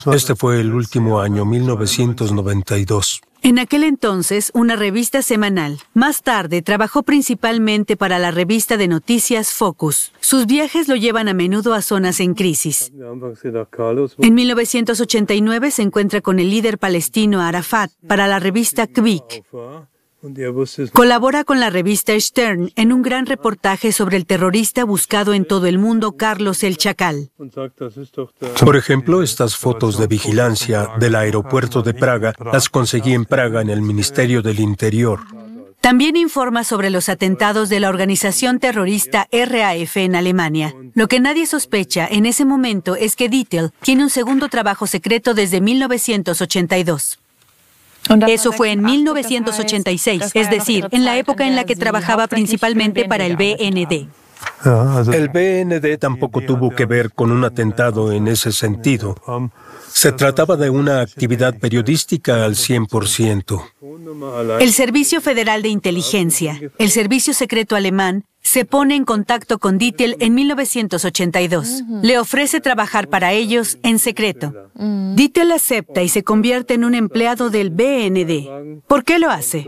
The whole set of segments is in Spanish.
Este fue el último año, 1992. En aquel entonces, una revista semanal. Más tarde, trabajó principalmente para la revista de noticias Focus. Sus viajes lo llevan a menudo a zonas en crisis. En 1989 se encuentra con el líder palestino Arafat para la revista Kvik. Colabora con la revista Stern en un gran reportaje sobre el terrorista buscado en todo el mundo, Carlos el Chacal. Por ejemplo, estas fotos de vigilancia del aeropuerto de Praga las conseguí en Praga, en el Ministerio del Interior. También informa sobre los atentados de la organización terrorista RAF en Alemania. Lo que nadie sospecha en ese momento es que Dittel tiene un segundo trabajo secreto desde 1982. Eso fue en 1986, es decir, en la época en la que trabajaba principalmente para el BND. El BND tampoco tuvo que ver con un atentado en ese sentido. Se trataba de una actividad periodística al 100%. El Servicio Federal de Inteligencia, el servicio secreto alemán, se pone en contacto con Dittel en 1982. Le ofrece trabajar para ellos en secreto. Dittel acepta y se convierte en un empleado del BND. ¿Por qué lo hace?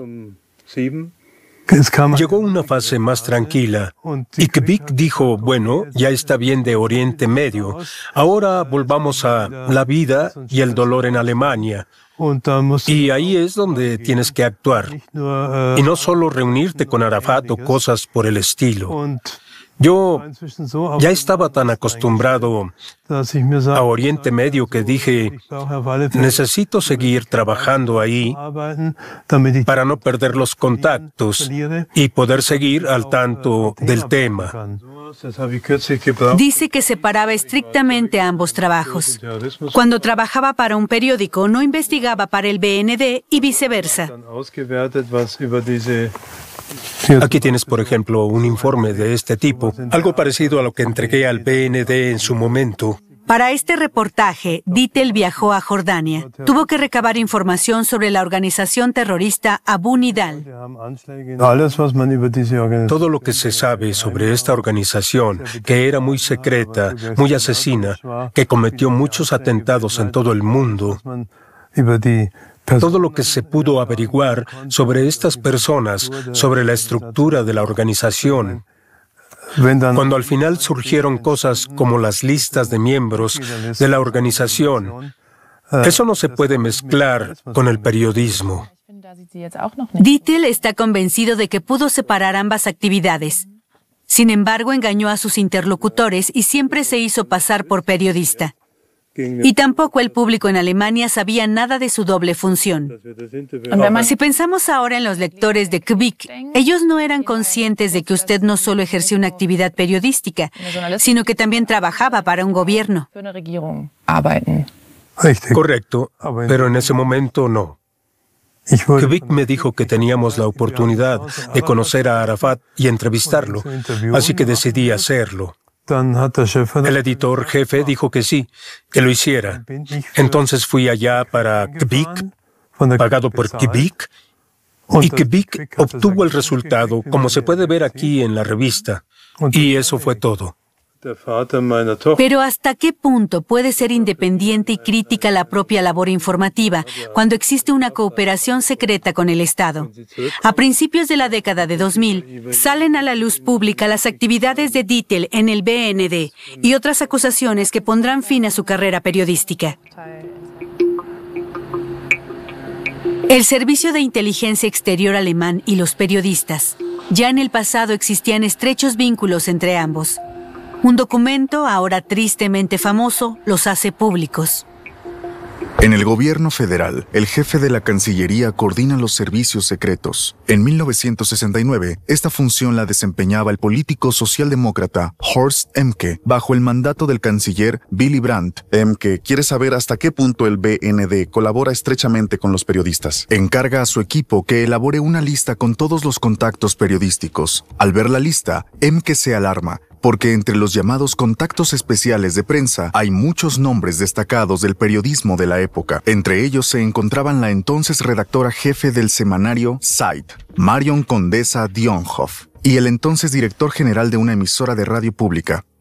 Llegó una fase más tranquila y Kvik dijo, bueno, ya está bien de Oriente Medio, ahora volvamos a la vida y el dolor en Alemania. Y ahí es donde tienes que actuar. Y no solo reunirte con Arafat o cosas por el estilo. Yo ya estaba tan acostumbrado a Oriente Medio que dije, necesito seguir trabajando ahí para no perder los contactos y poder seguir al tanto del tema. Dice que separaba estrictamente ambos trabajos. Cuando trabajaba para un periódico, no investigaba para el BND y viceversa. Aquí tienes, por ejemplo, un informe de este tipo, algo parecido a lo que entregué al BND en su momento. Para este reportaje, Dittel viajó a Jordania. Tuvo que recabar información sobre la organización terrorista Abu Nidal. Todo lo que se sabe sobre esta organización, que era muy secreta, muy asesina, que cometió muchos atentados en todo el mundo, todo lo que se pudo averiguar sobre estas personas, sobre la estructura de la organización. Cuando al final surgieron cosas como las listas de miembros de la organización, eso no se puede mezclar con el periodismo. Dittel está convencido de que pudo separar ambas actividades. Sin embargo, engañó a sus interlocutores y siempre se hizo pasar por periodista. Y tampoco el público en Alemania sabía nada de su doble función. Si pensamos ahora en los lectores de Kvik, ellos no eran conscientes de que usted no solo ejerció una actividad periodística, sino que también trabajaba para un gobierno. Correcto, pero en ese momento no. Kvik me dijo que teníamos la oportunidad de conocer a Arafat y entrevistarlo, así que decidí hacerlo. El editor jefe dijo que sí, que lo hiciera. Entonces fui allá para Kvik, pagado por Kvik, y Kvik obtuvo el resultado, como se puede ver aquí en la revista. Y eso fue todo. Pero ¿hasta qué punto puede ser independiente y crítica la propia labor informativa cuando existe una cooperación secreta con el Estado? A principios de la década de 2000, salen a la luz pública las actividades de Dittel en el BND y otras acusaciones que pondrán fin a su carrera periodística. El Servicio de Inteligencia Exterior alemán y los periodistas. Ya en el pasado existían estrechos vínculos entre ambos. Un documento, ahora tristemente famoso, los hace públicos. En el gobierno federal, el jefe de la Cancillería coordina los servicios secretos. En 1969, esta función la desempeñaba el político socialdemócrata Horst Emke, bajo el mandato del canciller Willy Brandt. Emke quiere saber hasta qué punto el BND colabora estrechamente con los periodistas. Encarga a su equipo que elabore una lista con todos los contactos periodísticos. Al ver la lista, Emke se alarma, porque entre los llamados contactos especiales de prensa hay muchos nombres destacados del periodismo de la época. Entre ellos se encontraban la entonces redactora jefe del semanario Zeit, Marion Condesa Dionhoff, y el entonces director general de una emisora de radio pública,